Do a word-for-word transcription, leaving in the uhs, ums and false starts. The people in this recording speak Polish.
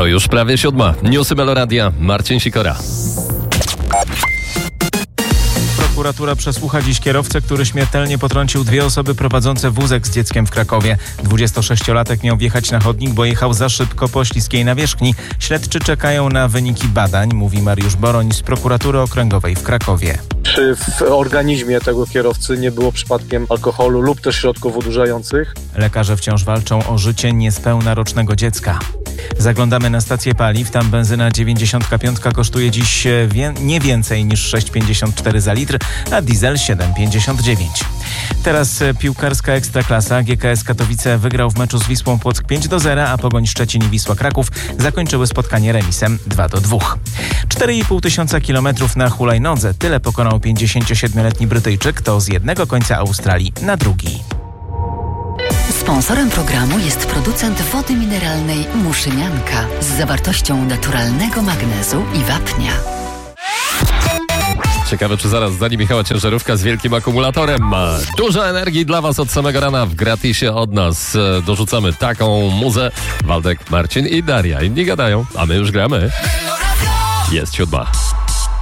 To już prawie siódma. Newsy Meloradia, Marcin Sikora. Prokuratura przesłucha dziś kierowcę, który śmiertelnie potrącił dwie osoby prowadzące wózek z dzieckiem w Krakowie. dwudziestosześciolatek miał wjechać na chodnik, bo jechał za szybko po śliskiej nawierzchni. Śledczy czekają na wyniki badań, mówi Mariusz Boroń z Prokuratury Okręgowej w Krakowie. Czy w organizmie tego kierowcy nie było przypadkiem alkoholu lub też środków odurzających? Lekarze wciąż walczą o życie niespełna rocznego dziecka. Zaglądamy na stację paliw. Tam benzyna dziewięćdziesiąt pięć kosztuje dziś wie- nie więcej niż sześć pięćdziesiąt cztery za litr, a diesel siedem pięćdziesiąt dziewięć. Teraz piłkarska Ekstraklasa. G K S Katowice wygrał w meczu z Wisłą Płock pięć do zera, a Pogoń Szczecin i Wisła Kraków zakończyły spotkanie remisem dwa do dwóch. cztery i pół tysiąca kilometrów na hulajnodze. Tyle pokonał pięćdziesięciosiedmioletni Brytyjczyk. To z jednego końca Australii na drugi. Sponsorem programu jest producent wody mineralnej Muszynianka z zawartością naturalnego magnezu i wapnia. Ciekawe, czy zaraz zdanie Michała ciężarówka z wielkim akumulatorem. Dużo energii dla Was od samego rana w gratisie od nas. Dorzucamy taką muzę. Waldek, Marcin i Daria. Inni gadają, a my już gramy. Jest siódma.